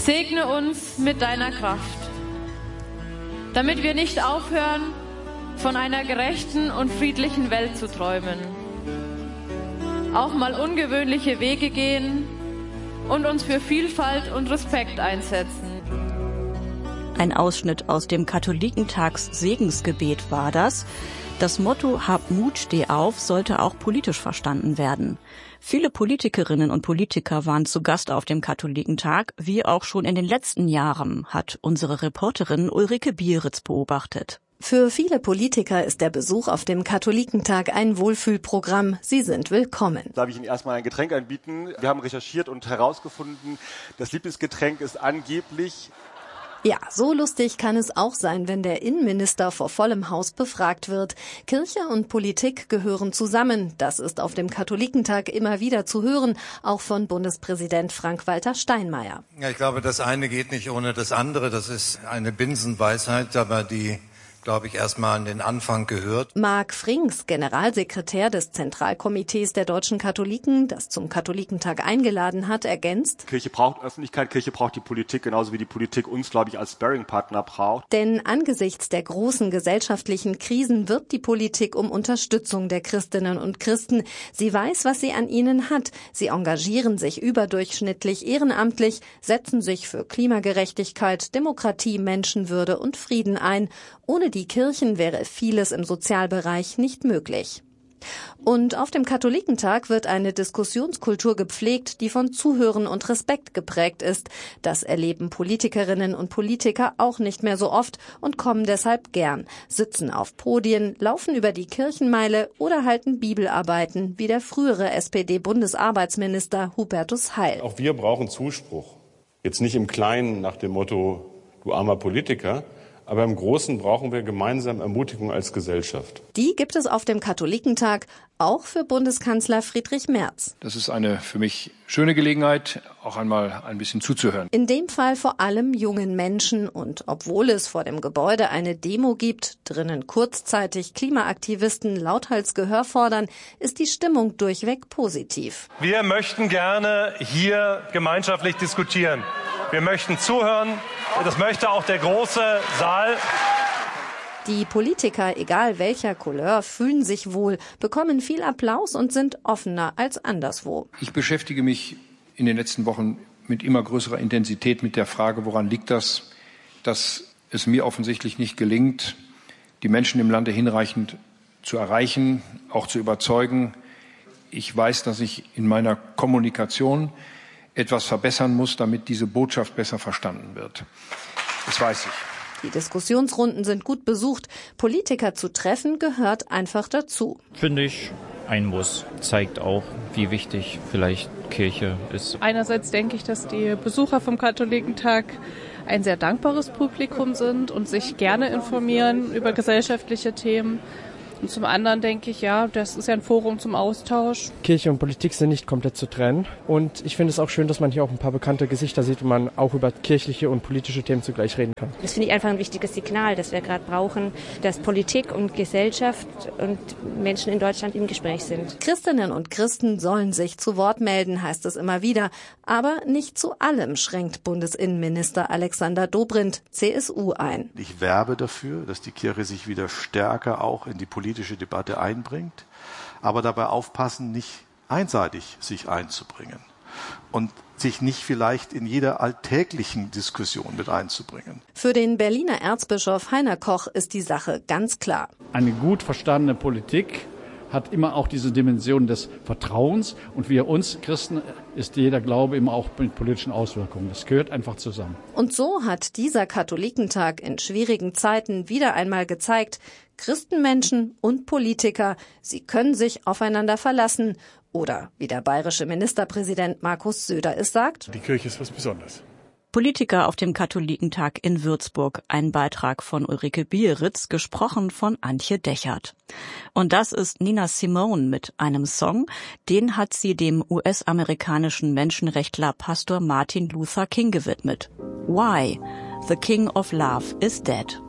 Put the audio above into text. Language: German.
Segne uns mit deiner Kraft, damit wir nicht aufhören, von einer gerechten und friedlichen Welt zu träumen. Auch mal ungewöhnliche Wege gehen und uns für Vielfalt und Respekt einsetzen. Ein Ausschnitt aus dem Katholikentags-Segensgebet war das. Das Motto "Hab Mut, steh auf" sollte auch politisch verstanden werden. Viele Politikerinnen und Politiker waren zu Gast auf dem Katholikentag, wie auch schon in den letzten Jahren, hat unsere Reporterin Ulrike Bieritz beobachtet. Für viele Politiker ist der Besuch auf dem Katholikentag ein Wohlfühlprogramm. Sie sind willkommen. Darf ich Ihnen erstmal ein Getränk anbieten? Wir haben recherchiert und herausgefunden, das Lieblingsgetränk ist angeblich... Ja, so lustig kann es auch sein, wenn der Innenminister vor vollem Haus befragt wird. Kirche und Politik gehören zusammen. Das ist auf dem Katholikentag immer wieder zu hören, auch von Bundespräsident Frank-Walter Steinmeier. Ja, ich glaube, das eine geht nicht ohne das andere. Das ist eine Binsenweisheit, aber die, glaube ich, erstmal an den Anfang gehört. Marc Frings, Generalsekretär des Zentralkomitees der deutschen Katholiken, das zum Katholikentag eingeladen hat, ergänzt: Kirche braucht Öffentlichkeit, Kirche braucht die Politik, genauso wie die Politik uns, glaube ich, als Sparringpartner braucht. Denn angesichts der großen gesellschaftlichen Krisen wirbt die Politik um Unterstützung der Christinnen und Christen. Sie weiß, was sie an ihnen hat. Sie engagieren sich überdurchschnittlich ehrenamtlich, setzen sich für Klimagerechtigkeit, Demokratie, Menschenwürde und Frieden ein. Ohne die Kirchen wäre vieles im Sozialbereich nicht möglich. Und auf dem Katholikentag wird eine Diskussionskultur gepflegt, die von Zuhören und Respekt geprägt ist. Das erleben Politikerinnen und Politiker auch nicht mehr so oft und kommen deshalb gern, sitzen auf Podien, laufen über die Kirchenmeile oder halten Bibelarbeiten, wie der frühere SPD-Bundesarbeitsminister Hubertus Heil. Auch wir brauchen Zuspruch. Jetzt nicht im Kleinen nach dem Motto, du armer Politiker, aber im Großen brauchen wir gemeinsam Ermutigung als Gesellschaft. Die gibt es auf dem Katholikentag, auch für Bundeskanzler Friedrich Merz. Das ist eine für mich schöne Gelegenheit, auch einmal ein bisschen zuzuhören. In dem Fall vor allem jungen Menschen. Und obwohl es vor dem Gebäude eine Demo gibt, drinnen kurzzeitig Klimaaktivisten lauthals Gehör fordern, ist die Stimmung durchweg positiv. Wir möchten gerne hier gemeinschaftlich diskutieren. Wir möchten zuhören. Das möchte auch der große Saal. Die Politiker, egal welcher Couleur, fühlen sich wohl, bekommen viel Applaus und sind offener als anderswo. Ich beschäftige mich in den letzten Wochen mit immer größerer Intensität mit der Frage, woran liegt das, dass es mir offensichtlich nicht gelingt, die Menschen im Lande hinreichend zu erreichen, auch zu überzeugen. Ich weiß, dass ich in meiner Kommunikation etwas verbessern muss, damit diese Botschaft besser verstanden wird. Das weiß ich. Die Diskussionsrunden sind gut besucht. Politiker zu treffen gehört einfach dazu. Finde ich ein Muss. Zeigt auch, wie wichtig vielleicht Kirche ist. Einerseits denke ich, dass die Besucher vom Katholikentag ein sehr dankbares Publikum sind und sich gerne informieren über gesellschaftliche Themen. Und zum anderen denke ich, ja, das ist ja ein Forum zum Austausch. Kirche und Politik sind nicht komplett zu trennen. Und ich finde es auch schön, dass man hier auch ein paar bekannte Gesichter sieht und man auch über kirchliche und politische Themen zugleich reden kann. Das finde ich einfach ein wichtiges Signal, das wir gerade brauchen, dass Politik und Gesellschaft und Menschen in Deutschland im Gespräch sind. Christinnen und Christen sollen sich zu Wort melden, heißt es immer wieder. Aber nicht zu allem schränkt Bundesinnenminister Alexander Dobrindt, CSU, ein. Ich werbe dafür, dass die Kirche sich wieder stärker auch in die politische Debatte einbringt, aber dabei aufpassen, nicht einseitig sich einzubringen und sich nicht vielleicht in jeder alltäglichen Diskussion mit einzubringen. Für den Berliner Erzbischof Heiner Koch ist die Sache ganz klar. Eine gut verstandene Politik hat immer auch diese Dimension des Vertrauens und wir uns Christen ist jeder Glaube immer auch mit politischen Auswirkungen. Das gehört einfach zusammen. Und so hat dieser Katholikentag in schwierigen Zeiten wieder einmal gezeigt, Christenmenschen und Politiker, sie können sich aufeinander verlassen. Oder, wie der bayerische Ministerpräsident Markus Söder es sagt, die Kirche ist was Besonderes. Politiker auf dem Katholikentag in Würzburg. Ein Beitrag von Ulrike Bieritz, gesprochen von Antje Dechert. Und das ist Nina Simone mit einem Song, den hat sie dem US-amerikanischen Menschenrechtler Pastor Martin Luther King gewidmet. Why? The King of Love is Dead.